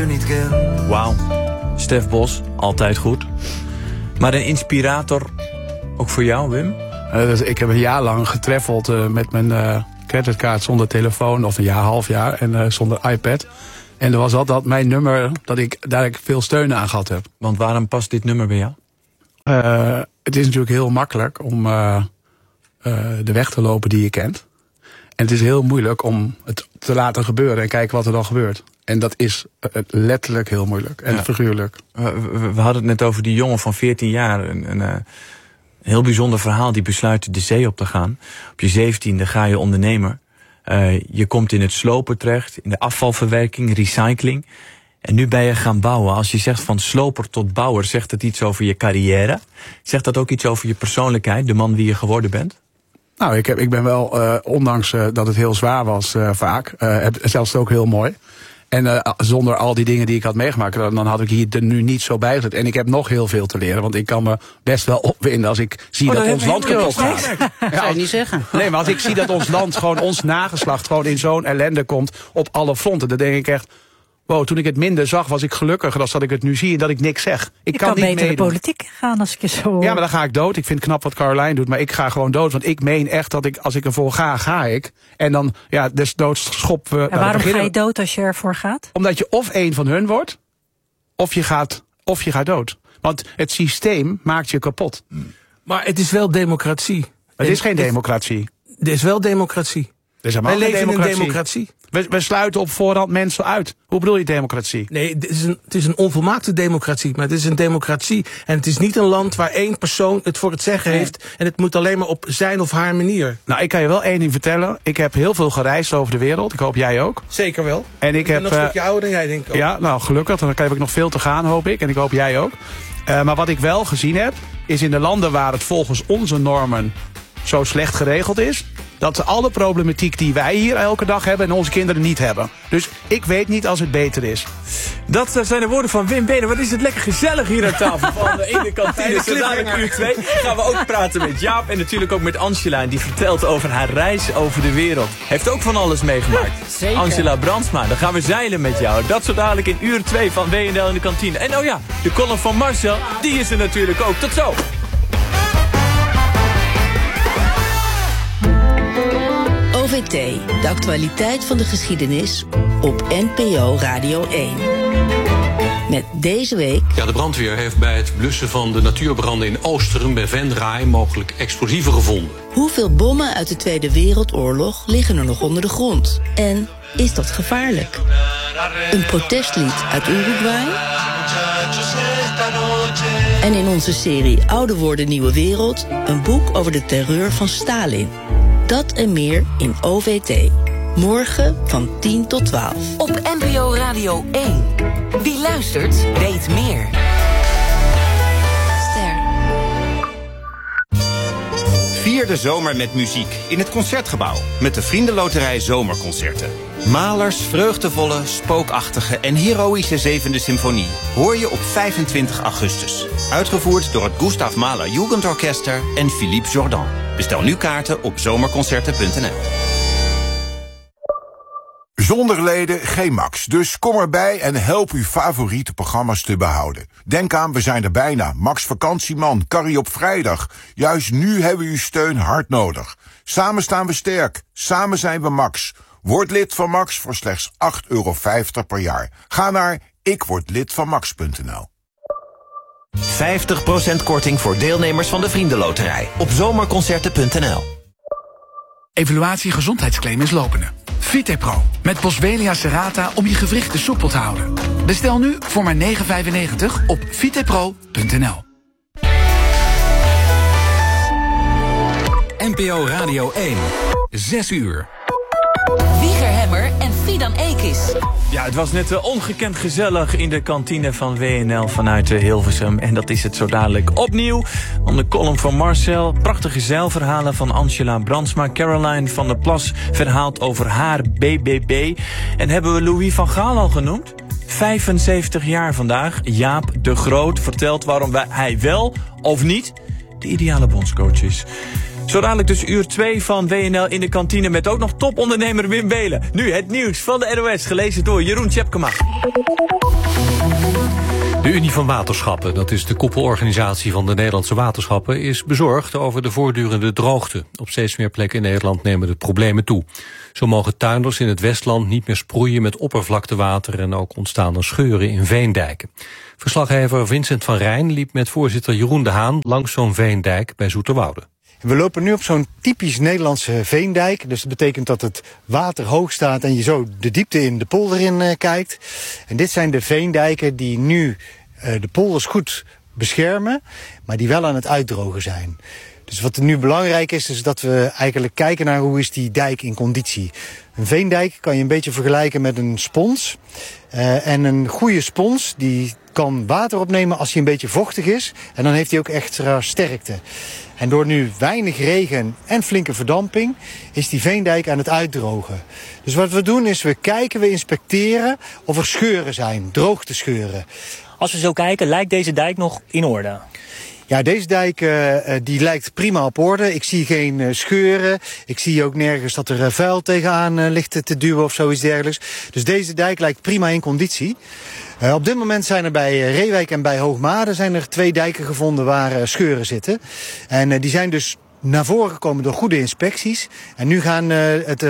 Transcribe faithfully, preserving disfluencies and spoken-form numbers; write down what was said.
Wauw, Stef Bos, altijd goed. Maar een inspirator ook voor jou, Wim? Uh, dus ik heb een jaar lang getreffeld uh, met mijn uh, creditcard zonder telefoon, of een jaar, half jaar, en uh, zonder iPad. En er was altijd mijn nummer dat ik daar ik veel steun aan gehad heb. Want waarom past dit nummer bij jou? Uh, het is natuurlijk heel makkelijk om uh, uh, de weg te lopen die je kent. En het is heel moeilijk om het te laten gebeuren en kijken wat er dan gebeurt. En dat is uh, letterlijk heel moeilijk en ja. figuurlijk. We, we, we hadden het net over die jongen van veertien jaar. Een, een, een heel bijzonder verhaal, die besluit de zee op te gaan. Op je zeventiende ga je ondernemer. Uh, je komt in het slopen terecht, in de afvalverwerking, recycling. En nu ben je gaan bouwen. Als je zegt van sloper tot bouwer, zegt dat iets over je carrière? Zegt dat ook iets over je persoonlijkheid, de man wie je geworden bent? Nou, ik, heb, ik ben wel, uh, ondanks uh, dat het heel zwaar was uh, vaak, uh, heb, zelfs ook heel mooi. En uh, zonder al die dingen die ik had meegemaakt, dan had ik hier er nu niet zo bij gezet. En ik heb nog heel veel te leren, want ik kan me best wel opwinden als ik zie oh, dat ons land kapot gaat. Dat zou je niet zeggen. Nee, maar als ik zie dat ons land, gewoon ons nageslacht, gewoon in zo'n ellende komt op alle fronten, dan denk ik echt, wow, toen ik het minder zag, was ik gelukkiger dan dat ik het nu zie en dat ik niks zeg. Ik je kan, kan niet beter meedoen. de politiek gaan als ik je zo... Ja, maar dan ga ik dood. Ik vind het knap wat Caroline doet, maar ik ga gewoon dood. Want ik meen echt dat ik, als ik ervoor ga, ga ik. En dan, ja, desnoods schop we... En waarom ga je dood als je ervoor gaat? Omdat je of een van hun wordt, of je gaat, of je gaat dood. Want het systeem maakt je kapot. Maar het is wel democratie. Het is geen democratie. Het is wel democratie. Wij leven in een democratie. We, we sluiten op voorhand mensen uit. Hoe bedoel je democratie? Nee, het is, een, het is een onvolmaakte democratie. Maar het is een democratie. En het is niet een land waar één persoon het voor het zeggen nee. heeft. En het moet alleen maar op zijn of haar manier. Nou, ik kan je wel één ding vertellen. Ik heb heel veel gereisd over de wereld. Ik hoop jij ook. Zeker wel. En ik, ik heb, ben nog een stukje ouder dan jij, denk ik ook. Ja, nou gelukkig. Dan heb ik nog veel te gaan, hoop ik. En ik hoop jij ook. Uh, maar wat ik wel gezien heb, is in de landen waar het volgens onze normen zo slecht geregeld is, dat alle problematiek die wij hier elke dag hebben en onze kinderen niet hebben. Dus ik weet niet als het beter is. Dat zijn de woorden van Wim Benen. Wat is het lekker gezellig hier aan tafel van de ene kantine. Zo dadelijk uur twee gaan we ook praten met Jaap en natuurlijk ook met Angela. Die vertelt over haar reis over de wereld. Heeft ook van alles meegemaakt. Zeker. Angela Brandsma, dan gaan we zeilen met jou. Dat zo dadelijk in uur twee van W N L in de kantine. En oh ja, de column van Marcel, die is er natuurlijk ook. Tot zo. O V T, de actualiteit van de geschiedenis op N P O Radio één. Met deze week... Ja, de brandweer heeft bij het blussen van de natuurbranden in Oosteren bij Venray mogelijk explosieven gevonden. Hoeveel bommen uit de Tweede Wereldoorlog liggen er nog onder de grond? En is dat gevaarlijk? Een protestlied uit Uruguay? En in onze serie Oude Woorden Nieuwe Wereld een boek over de terreur van Stalin. Dat en meer in O V T. Morgen van tien tot twaalf. Op N P O Radio één. Wie luistert, weet meer. Ster. Vier de zomer met muziek in het Concertgebouw. Met de Vriendenloterij Zomerconcerten. Mahlers vreugdevolle, spookachtige en heroïsche zevende symfonie hoor je op vijfentwintig augustus. Uitgevoerd door het Gustav Mahler Jugendorchester en Philippe Jordan. Bestel nu kaarten op zomerconcerten punt n l. Zonder leden geen Max, dus kom erbij en help uw favoriete programma's te behouden. Denk aan, we zijn er bijna. Max Vakantieman, Carrie op vrijdag. Juist nu hebben we uw steun hard nodig. Samen staan we sterk, samen zijn we Max. Word lid van Max voor slechts acht euro vijftig per jaar. Ga naar ikwordlidvanmax punt n l. vijftig procent korting voor deelnemers van de Vriendenloterij op zomerconcerten punt n l. Evaluatie gezondheidsclaim is lopende. Vitepro met Boswellia serrata om je gewrichten soepel te houden. Bestel nu voor maar negen vijfennegentig op vitepro punt n l. N P O Radio één. Zes uur. Wieger Hemmer en Fidan Ekis. Ja, het was net uh, ongekend gezellig in de kantine van W N L vanuit uh, Hilversum. En dat is het zo dadelijk opnieuw. Om de column van Marcel, prachtige zeilverhalen van Angela Brandsma. Caroline van der Plas verhaalt over haar B B B. En hebben we Louis van Gaal al genoemd? vijfenzeventig jaar vandaag. Jaap de Groot vertelt waarom wij, hij wel of niet de ideale bondscoach is. Zo dadelijk dus uur twee van W N L in de kantine met ook nog topondernemer Wim Belen. Nu het nieuws van de N O S, gelezen door Jeroen Tjepkema. De Unie van Waterschappen, dat is de koepelorganisatie van de Nederlandse waterschappen, is bezorgd over de voortdurende droogte. Op steeds meer plekken in Nederland nemen de problemen toe. Zo mogen tuinders in het Westland niet meer sproeien met oppervlaktewater en ook ontstaan er scheuren in veendijken. Verslaggever Vincent van Rijn liep met voorzitter Jeroen de Haan langs zo'n veendijk bij Zoeterwoude. We lopen nu op zo'n typisch Nederlandse veendijk. Dus dat betekent dat het water hoog staat en je zo de diepte in de polder in uh, kijkt. En dit zijn de veendijken die nu uh, de polders goed beschermen, maar die wel aan het uitdrogen zijn. Dus wat er nu belangrijk is, is dat we eigenlijk kijken naar hoe is die dijk in conditie. Een veendijk kan je een beetje vergelijken met een spons. Uh, en een goede spons die kan water opnemen als hij een beetje vochtig is. En dan heeft hij ook extra sterkte. En door nu weinig regen en flinke verdamping is die veendijk aan het uitdrogen. Dus wat we doen is we kijken, we inspecteren of er scheuren zijn, droogtescheuren. Als we zo kijken, lijkt deze dijk nog in orde? Ja, deze dijk uh, die lijkt prima op orde. Ik zie geen uh, scheuren. Ik zie ook nergens dat er uh, vuil tegenaan uh, ligt te duwen of zoiets dergelijks. Dus deze dijk lijkt prima in conditie. Uh, op dit moment zijn er bij uh, Reewijk en bij Hoogmade zijn er twee dijken gevonden waar uh, scheuren zitten. En uh, die zijn dus naar voren gekomen door goede inspecties. En nu gaan uh, het uh,